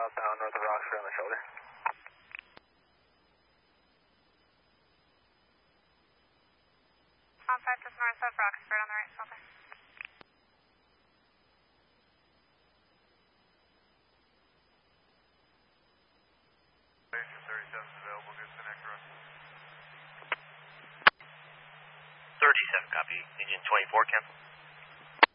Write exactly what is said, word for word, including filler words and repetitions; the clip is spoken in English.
Southbound north of Roxbury on the shoulder. On five just north of Roxbury on the right shoulder. Station thirty-seven is available, good connect run. thirty-seven, copy. Engine twenty-four, cancel.